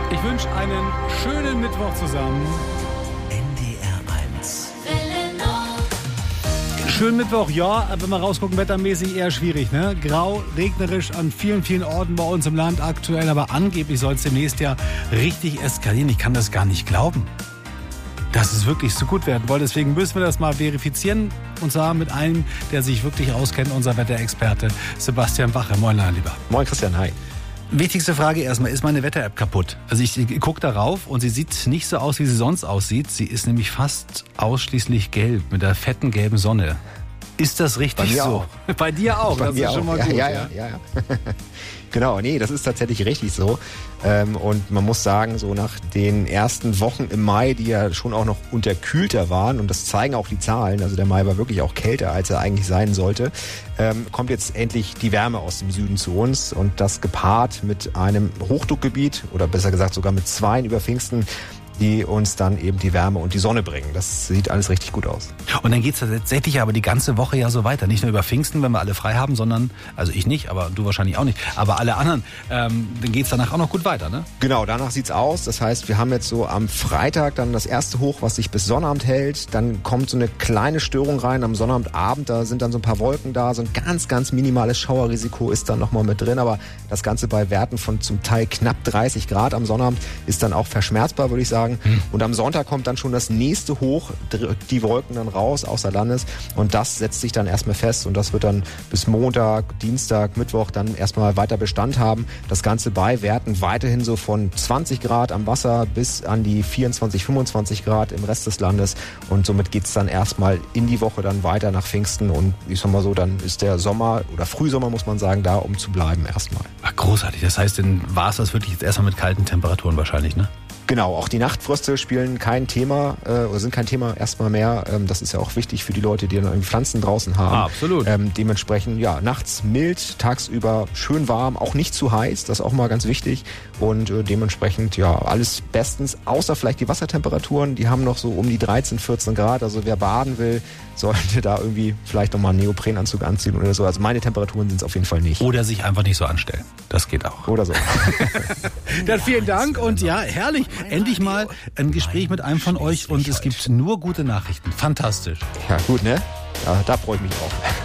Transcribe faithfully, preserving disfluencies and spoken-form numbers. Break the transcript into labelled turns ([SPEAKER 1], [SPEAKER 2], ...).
[SPEAKER 1] Ich wünsche einen schönen Mittwoch zusammen.
[SPEAKER 2] N D R eins.
[SPEAKER 1] Schönen Mittwoch, ja, wenn wir rausgucken, wettermäßig eher schwierig, ne? Grau, regnerisch an vielen, vielen Orten bei uns im Land aktuell, aber angeblich soll es demnächst ja richtig eskalieren. Ich kann das gar nicht glauben, dass es wirklich so gut werden wollte. Deswegen müssen wir das mal verifizieren, und zwar mit einem, der sich wirklich auskennt, unser Wetterexperte Sebastian Wache. Moin, mein Lieber.
[SPEAKER 3] Moin, Christian, hi.
[SPEAKER 1] Wichtigste Frage erstmal, ist meine Wetter-App kaputt? Also ich, ich gucke darauf und sie sieht nicht so aus, wie sie sonst aussieht. Sie ist nämlich fast ausschließlich gelb, mit der fetten gelben Sonne. Ist das richtig so?
[SPEAKER 3] Auch.
[SPEAKER 1] Bei dir auch,
[SPEAKER 3] Bei
[SPEAKER 1] das
[SPEAKER 3] mir
[SPEAKER 1] ist schon
[SPEAKER 3] auch.
[SPEAKER 1] mal gut.
[SPEAKER 3] Ja, ja, ja, ja. Genau, nee, das ist tatsächlich richtig so. Und man muss sagen, so nach den ersten Wochen im Mai, die ja schon auch noch unterkühlter waren, und das zeigen auch die Zahlen, also der Mai war wirklich auch kälter, als er eigentlich sein sollte, kommt jetzt endlich die Wärme aus dem Süden zu uns, und das gepaart mit einem Hochdruckgebiet, oder besser gesagt sogar mit zweien über Pfingsten, die uns dann eben die Wärme und die Sonne bringen. Das sieht alles richtig gut aus.
[SPEAKER 1] Und dann geht's tatsächlich aber die ganze Woche ja so weiter. Nicht nur über Pfingsten, wenn wir alle frei haben, sondern, also ich nicht, aber du wahrscheinlich auch nicht, aber alle anderen, ähm, dann geht's danach auch noch gut weiter, ne?
[SPEAKER 3] Genau, danach sieht's aus. Das heißt, wir haben jetzt so am Freitag dann das erste Hoch, was sich bis Sonnabend hält. Dann kommt so eine kleine Störung rein am Sonnabendabend. Da sind dann so ein paar Wolken da. So ein ganz, ganz minimales Schauerrisiko ist dann nochmal mit drin. Aber das Ganze bei Werten von zum Teil knapp dreißig Grad am Sonnabend ist dann auch verschmerzbar, würde ich sagen. Und am Sonntag kommt dann schon das nächste Hoch, die Wolken dann raus, außer Landes. Und das setzt sich dann erstmal fest. Und das wird dann bis Montag, Dienstag, Mittwoch dann erstmal weiter Bestand haben. Das Ganze bei Werten weiterhin so von zwanzig Grad am Wasser bis an die vierundzwanzig, fünfundzwanzig Grad im Rest des Landes. Und somit geht's dann erstmal in die Woche dann weiter nach Pfingsten. Und ich sag mal so, dann ist der Sommer oder Frühsommer, muss man sagen, da, um zu bleiben erstmal.
[SPEAKER 1] Ach, großartig. Das heißt, dann war es das wirklich jetzt erstmal mit kalten Temperaturen wahrscheinlich, ne?
[SPEAKER 3] Genau, auch die Nachtfröste spielen kein Thema äh, oder sind kein Thema erstmal mehr. Ähm, das ist ja auch wichtig für die Leute, die dann Pflanzen draußen haben.
[SPEAKER 1] Ah, absolut.
[SPEAKER 3] Ähm, dementsprechend, ja, nachts mild, tagsüber schön warm, auch nicht zu heiß, das ist auch mal ganz wichtig. Und äh, dementsprechend, ja, alles bestens, außer vielleicht die Wassertemperaturen, die haben noch so um die dreizehn, vierzehn Grad. Also wer baden will, sollte da irgendwie vielleicht nochmal einen Neoprenanzug anziehen oder so. Also meine Temperaturen sind es auf jeden Fall nicht.
[SPEAKER 1] Oder sich einfach nicht so anstellen. Das geht auch.
[SPEAKER 3] Oder so.
[SPEAKER 1] Dann vielen Dank und ja, herrlich. Endlich mal ein Gespräch mit einem von euch und es gibt nur gute Nachrichten. Fantastisch.
[SPEAKER 3] Ja, gut, ne? Ja, da freue ich mich auch.